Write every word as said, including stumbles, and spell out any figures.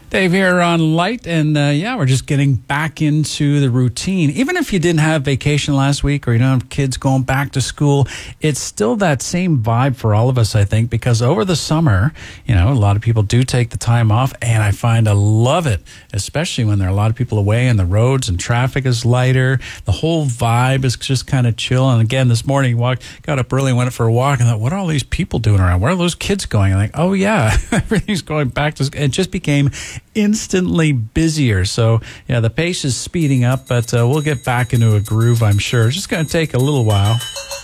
Dave here on Light, and uh, yeah, we're just getting back into the routine. Even if you didn't have vacation last week or you don't have kids going back to school, it's still that same vibe for all of us, I think, because over the summer, you know, a lot of people do take the time off, and I find I love it, especially when there are a lot of people away and the roads and traffic is lighter. The whole vibe is just kind of chill. And again, this morning, walked, got up early and went for a walk, and thought, what are all these people doing around? Where are those kids going? I'm like, oh yeah, everything's going back to school. It just became instantly busier. So yeah, the pace is speeding up, but uh, we'll get back into a groove, I'm sure. It's just going to take a little while.